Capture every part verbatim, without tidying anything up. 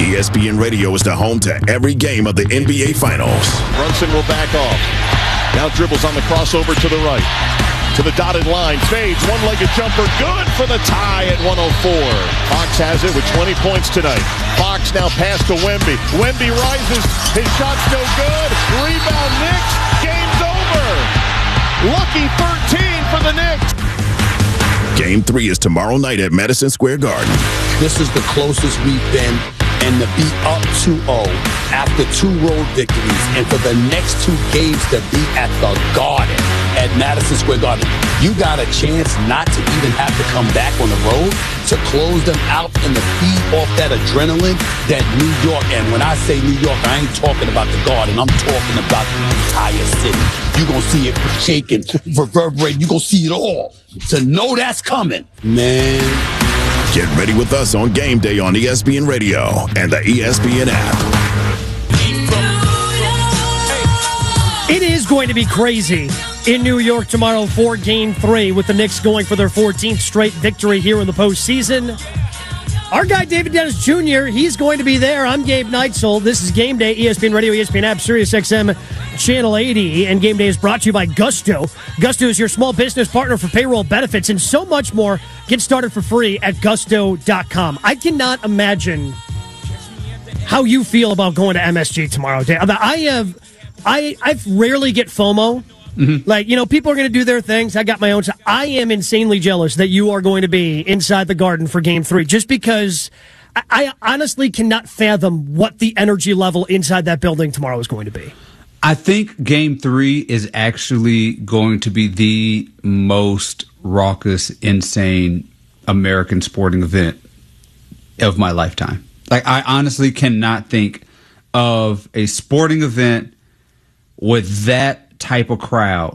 E S P N Radio is the home to every game of the N B A Finals. Brunson will back off. Now dribbles on the crossover to the right. To the dotted line. Fades. One-legged jumper. Good for the tie at one oh four. Fox has it with twenty points tonight. Fox now pass to Wemby. Wemby rises. His shot's no good. Rebound Knicks. Game's over. Lucky thirteen for the Knicks. Game three is tomorrow night at Madison Square Garden. This is the closest we've been, and to be up two oh after two road victories, and for the next two games to be at the Garden, at Madison Square Garden, you got a chance not to even have to come back on the road to close them out and to feed off that adrenaline that New York, and when I say New York, I ain't talking about the Garden, I'm talking about the entire city. You're going to see it shaking, reverberating, you're going to see it all. To know that's coming, man. Get ready with us on game day on E S P N Radio and the E S P N app. It is going to be crazy in New York tomorrow for Game three with the Knicks going for their fourteenth straight victory here in the postseason. Our guy, David Dennis Junior, he's going to be there. I'm Gabe Neitzel. This is Game Day, E S P N Radio, E S P N app, Sirius X M, Channel eighty. And Game Day is brought to you by Gusto. Gusto is your small business partner for payroll benefits and so much more. Get started for free at gusto dot com. I cannot imagine how you feel about going to M S G tomorrow, Dave. I have, I, I rarely get FOMO. Mm-hmm. Like, you know, people are going to do their things. I got my own. I am insanely jealous that you are going to be inside the Garden for Game three, just because I, I honestly cannot fathom what the energy level inside that building tomorrow is going to be. I think Game three is actually going to be the most raucous, insane American sporting event of my lifetime. Like, I honestly cannot think of a sporting event with that type of crowd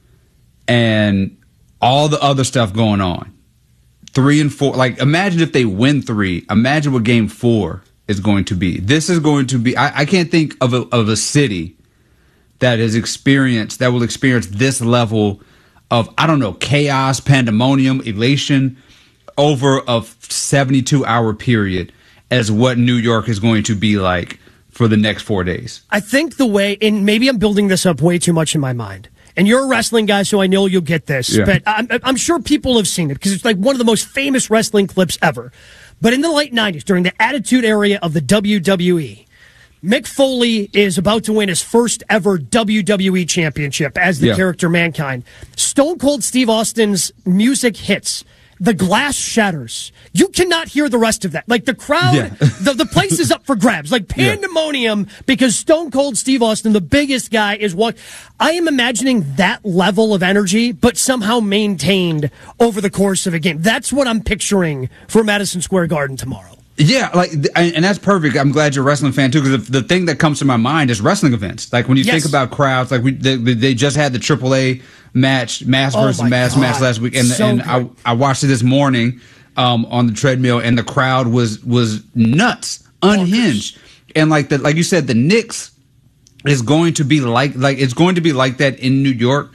and all the other stuff going on. Three and four. Like, imagine if they win three. Imagine what Game four is going to be. This is going to be. I, I can't think of a, of a city that has experienced that will experience this level of, I don't know, chaos, pandemonium, elation over a seventy-two hour period as what New York is going to be like for the next four days. I think the way, and maybe I'm building this up way too much in my mind, and you're a wrestling guy, so I know you'll get this, yeah. but I'm, I'm sure people have seen it because it's like one of the most famous wrestling clips ever. But in the late nineties, during the Attitude Era of the W W E, Mick Foley is about to win his first ever W W E championship as the yeah. character Mankind. Stone Cold Steve Austin's music hits. The glass shatters. You cannot hear the rest of that. Like, the crowd, yeah. the, the place is up for grabs. Like, pandemonium yeah. because Stone Cold Steve Austin, the biggest guy, is what I am imagining that level of energy, but somehow maintained over the course of a game. That's what I'm picturing for Madison Square Garden tomorrow. Yeah, like, and that's perfect. I'm glad you're a wrestling fan too, because the thing that comes to my mind is wrestling events. Like, when you yes. think about crowds, like we they, they just had the triple A match, mass oh versus mass God. match last week, and so and I, I watched it this morning um, on the treadmill, and the crowd was was nuts, unhinged, and like the like you said, the Knicks is going to be like like it's going to be like that in New York.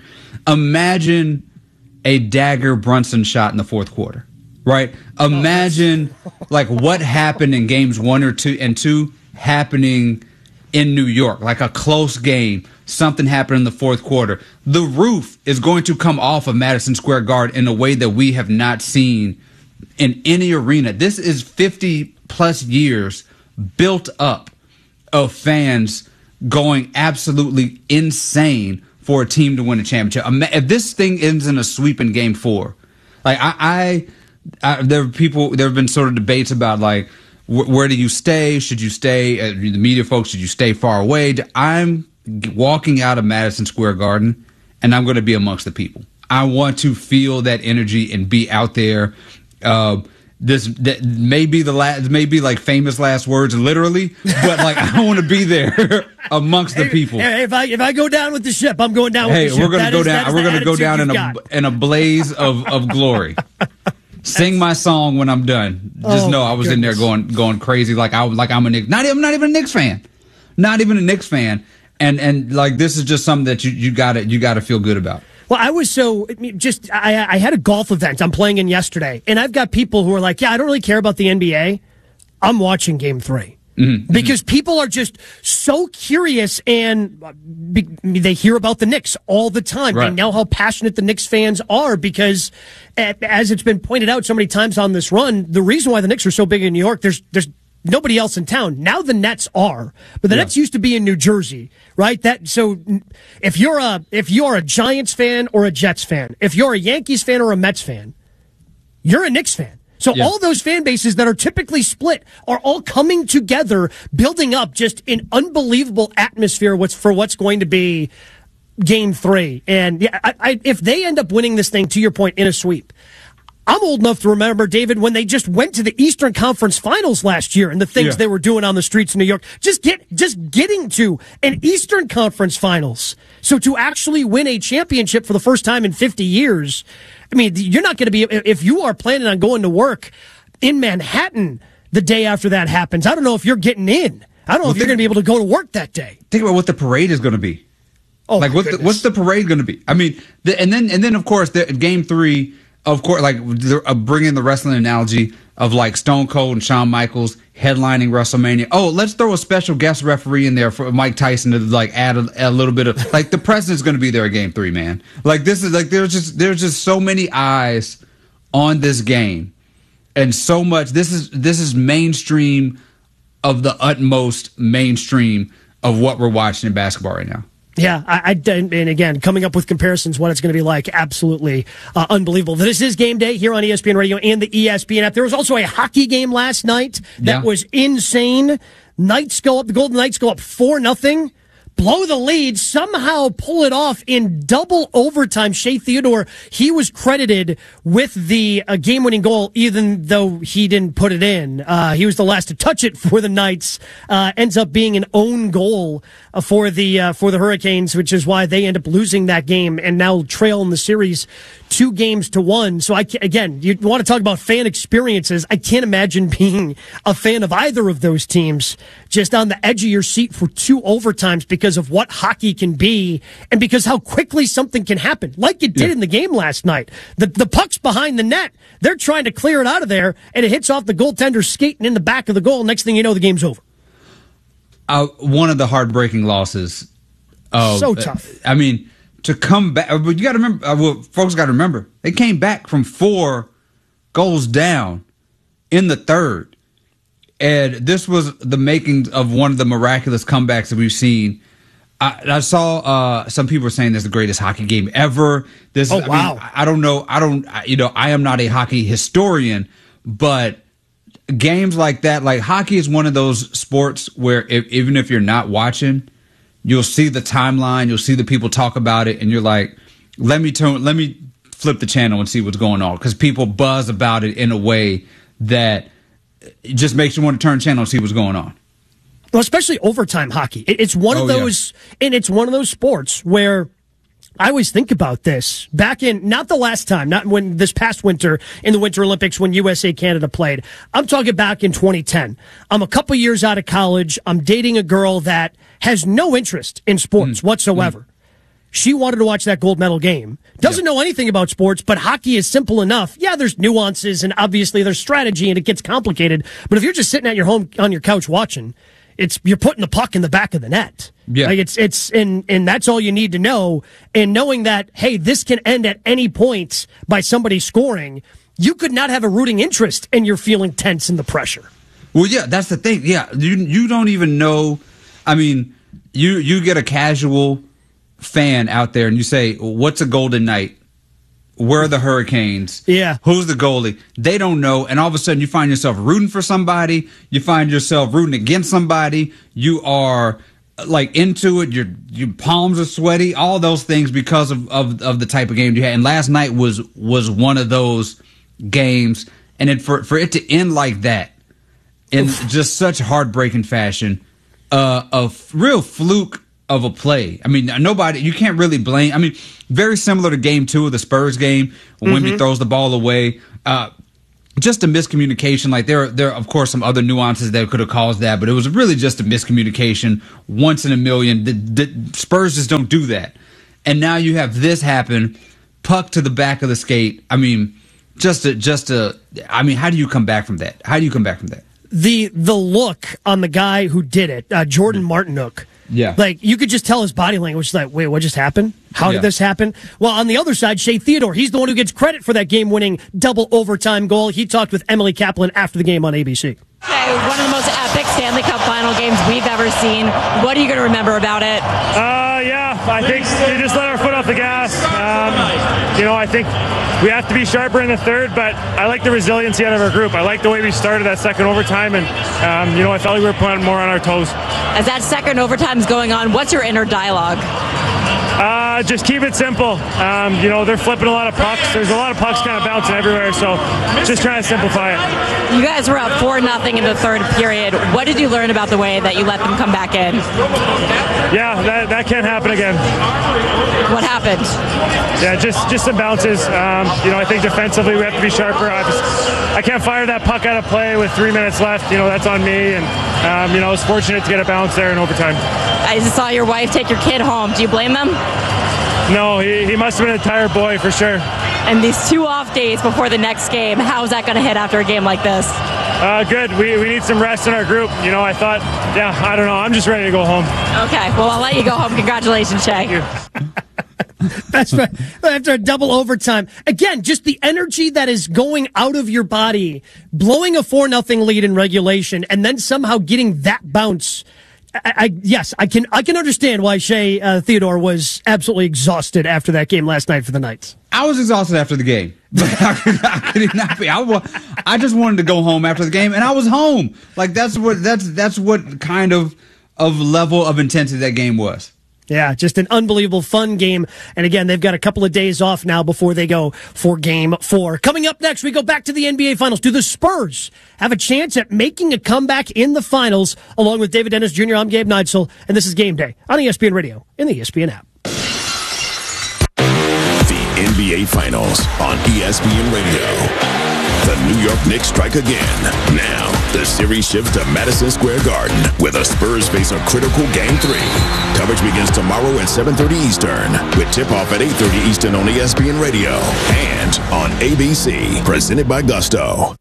Imagine a dagger Brunson shot in the fourth quarter. Right? Imagine like what happened in games one or two and two happening in New York, like a close game. Something happened in the fourth quarter. The roof is going to come off of Madison Square Garden in a way that we have not seen in any arena. This is fifty plus years built up of fans going absolutely insane for a team to win a championship. If this thing ends in a sweep in game four, like I, I I, there are people. There have been sort of debates about like wh- where do you stay? Should you stay? Uh, the media folks, should you stay far away? I'm walking out of Madison Square Garden, and I'm going to be amongst the people. I want to feel that energy and be out there. Uh, this that may be the last, may be like famous last words, literally, but like I want to be there amongst the people. Hey, if I if I go down with the ship, I'm going down with hey, the ship. We're going to go is, down. We're going to go down in a got. in a blaze of of glory. Sing my song when I'm done. Just oh, know I was goodness. in there going going crazy like I like I'm a Knicks. Not I'm not even a Knicks fan. Not even a Knicks fan. And and like this is just something that you you got to you got to feel good about. Well, I was so just I I had a golf event I'm playing in yesterday, and I've got people who are like, yeah, I don't really care about the N B A. I'm watching Game Three. Mm-hmm. Because people are just so curious, and be, they hear about the Knicks all the time. Right. They know how passionate the Knicks fans are because, as it's been pointed out so many times on this run, the reason why the Knicks are so big in New York, there's there's nobody else in town. Now the Nets are, but the yeah. Nets used to be in New Jersey, right? That so if you're a if you're a Giants fan or a Jets fan, if you're a Yankees fan or a Mets fan, you're a Knicks fan. So yeah. all those fan bases that are typically split are all coming together, building up just an unbelievable atmosphere what's for what's going to be game three. And yeah, I, I, if they end up winning this thing, to your point, in a sweep, I'm old enough to remember, David, when they just went to the Eastern Conference Finals last year and the things yeah. they were doing on the streets of New York. Just get, just getting to an Eastern Conference Finals. So to actually win a championship for the first time in fifty years, I mean, you're not going to be, if you are planning on going to work in Manhattan the day after that happens, I don't know if you're getting in. I don't know well, if you're going to be able to go to work that day. Think about what the parade is going to be. Oh, like, what the, what's the parade going to be? I mean, the, and then, and then of course, the, game three, of course, like uh, bringing the wrestling analogy of like Stone Cold and Shawn Michaels headlining WrestleMania. Oh, let's throw a special guest referee in there for Mike Tyson to like add a, a little bit of like the president's going to be there at game three, man. Like this is like there's just there's just so many eyes on this game, and so much. This is this is mainstream of the utmost mainstream of what we're watching in basketball right now. Yeah, I, I, and again, coming up with comparisons, what it's going to be like, absolutely uh, unbelievable. This is Game Day here on E S P N Radio and the E S P N app. There was also a hockey game last night that yeah. was insane. Knights go up, the Golden Knights go up four nothing. Blow the lead, somehow pull it off in double overtime. Shea Theodore, he was credited with the uh, game-winning goal, even though he didn't put it in. Uh, he was the last to touch it for the Knights. Uh, ends up being an own goal uh, for the uh, for the Hurricanes, which is why they end up losing that game and now trail in the series two games to one. So I can, again, you want to talk about fan experiences. I can't imagine being a fan of either of those teams, just on the edge of your seat for two overtimes because of what hockey can be and because how quickly something can happen, like it did yeah. in the game last night. The the puck's behind the net. They're trying to clear it out of there, and it hits off the goaltender skating in the back of the goal. Next thing you know, the game's over. Uh, one of the heartbreaking losses. Of, so tough. Uh, I mean, to come back, but you got to remember, uh, well, folks got to remember, they came back from four goals down in the third. And this was the makings of one of the miraculous comebacks that we've seen. I, I saw uh, some people were saying this is the greatest hockey game ever. This, oh, I wow. mean, I don't know. I don't, you know, I am not a hockey historian, but games like that, like hockey is one of those sports where if, even if you're not watching, you'll see the timeline, you'll see the people talk about it, and you're like, let me turn, let me flip the channel and see what's going on, because people buzz about it in a way that it just makes you want to turn the channel and see what's going on. Well, especially overtime hockey. It's one of oh, those, yeah. and it's one of those sports where I always think about this. Back in, not the last time, not when this past winter in the Winter Olympics when U S A Canada played. I'm talking back in twenty ten. I'm a couple years out of college. I'm dating a girl that has no interest in sports mm. whatsoever. Mm. She wanted to watch that gold medal game. Doesn't yep. know anything about sports, but hockey is simple enough. Yeah, there's nuances and obviously there's strategy and it gets complicated. But if you're just sitting at your home on your couch watching, it's you're putting the puck in the back of the net. Yeah. Like it's it's and and that's all you need to know. And knowing that, hey, this can end at any point by somebody scoring, you could not have a rooting interest and you're feeling tense in the pressure. Well, yeah, that's the thing. Yeah, you you don't even know. I mean, you you get a casual fan out there and you say, what's a Golden Knight? Where are the Hurricanes? Yeah. Who's the goalie? They don't know. And all of a sudden you find yourself rooting for somebody. You find yourself rooting against somebody. You are like into it. Your your palms are sweaty. All those things because of, of, of the type of game you had. And last night was was one of those games. And then for, for it to end like that in Oof. just such heartbreaking fashion, uh, a real fluke of a play. I mean, nobody, you can't really blame. I mean, very similar to game two of the Spurs game when mm-hmm. Wemby throws the ball away. Uh, just a miscommunication. Like there, there are, of course, some other nuances that could have caused that, but it was really just a miscommunication once in a million. The, the Spurs just don't do that. And now you have this happen, puck to the back of the skate. I mean, just a, just a, I mean, how do you come back from that? How do you come back from that? the the look on the guy who did it, uh, Jordan Martinook. Yeah. Like, you could just tell his body language, like, wait, what just happened? How yeah. did this happen? Well, on the other side, Shea Theodore, he's the one who gets credit for that game-winning double overtime goal. He talked with Emily Kaplan after the game on A B C. Okay, one of the most epic Stanley Cup final games we've ever seen. What are you going to remember about it? Uh, yeah, I think we just let our foot off the gas. Um, you know, I think we have to be sharper in the third, but I like the resiliency out of our group. I like the way we started that second overtime, and, um, you know, I felt like we were putting more on our toes. As that second overtime is going on, what's your inner dialogue? Uh, just keep it simple. Um, you know, they're flipping a lot of pucks. There's a lot of pucks kind of bouncing everywhere, so just trying to simplify it. You guys were up four nothing in the third period. What did you learn about the way that you let them come back in? Yeah, that, that can't happen again. What happened? Yeah, just just some bounces. Um, you know, I think defensively we have to be sharper. I, just, I can't fire that puck out of play with three minutes left. You know, that's on me. And, um, you know, I was fortunate to get a bounce there in overtime. I just saw your wife take your kid home. Do you blame them? No, he, he must have been a tired boy for sure. And these two off days before the next game, how is that going to hit after a game like this? Uh, good. We, we need some rest in our group. You know, I thought, yeah, I don't know. I'm just ready to go home. Okay, well, I'll let you go home. Congratulations, Shea. Thank you. That's right. After a double overtime. Again, just the energy that is going out of your body, blowing a four nothing lead in regulation, and then somehow getting that bounce. I, I, yes, I can I can understand why Shea uh, Theodore was absolutely exhausted after that game last night for the Knights. I was exhausted after the game. But I could, I could not be. I, wa- I just wanted to go home after the game, and I was home. Like that's what that's that's what kind of of level of intensity that game was. Yeah, just an unbelievable fun game. And again, they've got a couple of days off now before they go for game four. Coming up next, we go back to the N B A Finals. Do the Spurs have a chance at making a comeback in the finals? Along with David Dennis Junior, I'm Gabe Neitzel, and this is Game Day on E S P N Radio and the E S P N app. The N B A Finals on E S P N Radio. The New York Knicks strike again. Now, the series shifts to Madison Square Garden, where the Spurs face a critical Game three. Coverage begins tomorrow at seven thirty Eastern, with tip-off at eight thirty Eastern on E S P N Radio and on A B C, presented by Gusto.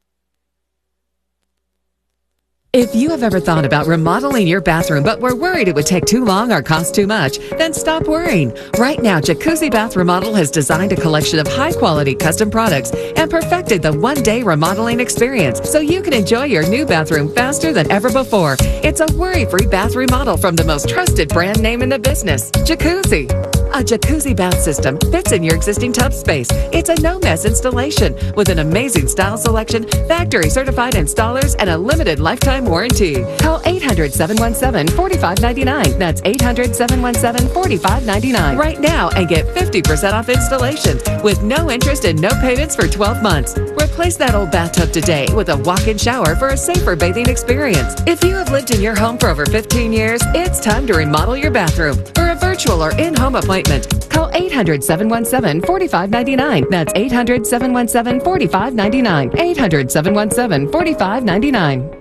If you have ever thought about remodeling your bathroom but were worried it would take too long or cost too much, then stop worrying. Right now, Jacuzzi Bath Remodel has designed a collection of high-quality custom products and perfected the one-day remodeling experience so you can enjoy your new bathroom faster than ever before. It's a worry-free bath remodel from the most trusted brand name in the business, Jacuzzi. A jacuzzi bath system fits in your existing tub space. It's a no-mess installation with an amazing style selection, factory-certified installers, and a limited lifetime warranty. Call eight hundred, seven one seven, four five nine nine. That's eight hundred, seven one seven, four five nine nine right now and get fifty percent off installation with no interest and no payments for twelve months. Replace that old bathtub today with a walk-in shower for a safer bathing experience. If you have lived in your home for over fifteen years, it's time to remodel your bathroom. For a virtual or in-home appointment, call eight hundred, seven one seven, four five nine nine. That's eight hundred, seven one seven, four five nine nine. eight hundred, seven one seven, four five nine nine.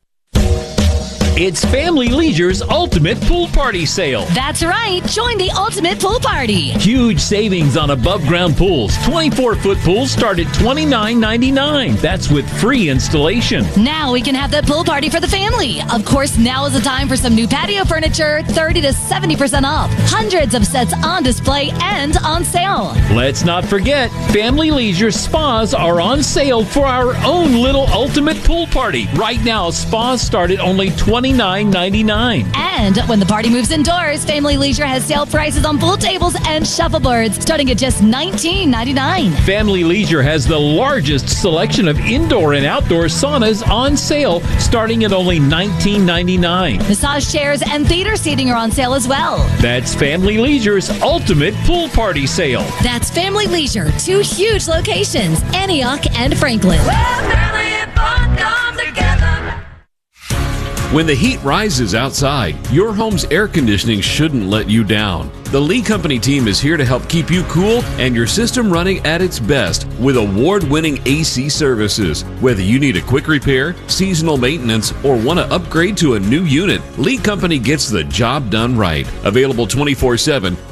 It's Family Leisure's Ultimate Pool Party Sale. That's right. Join the Ultimate Pool Party. Huge savings on above-ground pools. twenty-four foot pools start at twenty-nine ninety-nine. That's with free installation. Now we can have the pool party for the family. Of course, now is the time for some new patio furniture, thirty to seventy percent off. Hundreds of sets on display and on sale. Let's not forget, Family Leisure spas are on sale for our own little Ultimate Pool Party. Right now, spas start at only twenty-nine ninety-nine. And when the party moves indoors, Family Leisure has sale prices on pool tables and shuffleboards starting at just nineteen ninety-nine. Family Leisure has the largest selection of indoor and outdoor saunas on sale starting at only nineteen ninety-nine. Massage chairs and theater seating are on sale as well. That's Family Leisure's Ultimate Pool Party Sale. That's Family Leisure, two huge locations, Antioch and Franklin. Where family and fun come together. When the heat rises outside, your home's air conditioning shouldn't let you down. The Lee Company team is here to help keep you cool and your system running at its best with award-winning A C services. Whether you need a quick repair, seasonal maintenance, or want to upgrade to a new unit, Lee Company gets the job done right. Available twenty-four seven,